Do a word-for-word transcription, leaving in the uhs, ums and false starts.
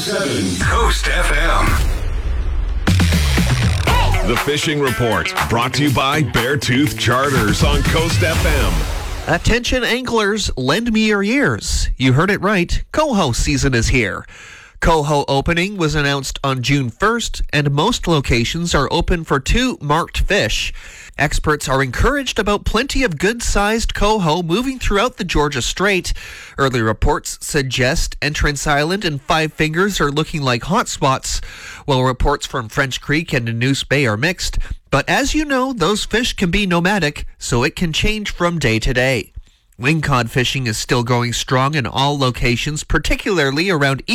seven Coast F M. The Fishing Report, brought to you by Beartooth Charters on Coast F M. Attention anglers, lend me your ears. You heard it right. Coho season is here. Coho opening was announced on June first, and most locations are open for two marked fish. Experts are encouraged about plenty of good-sized coho moving throughout the Georgia Strait. Early reports suggest Entrance Island and Five Fingers are looking like hotspots, while reports from French Creek and Noose Bay are mixed. But as you know, those fish can be nomadic, so it can change from day to day. Wingcod fishing is still going strong in all locations, particularly around